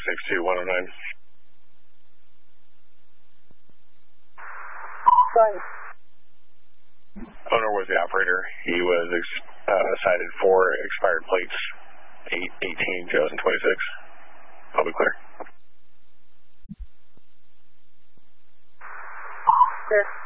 662-109. Right. Owner was the operator. He was cited for expired plates 8/18/2026. I'll be clear. Clear.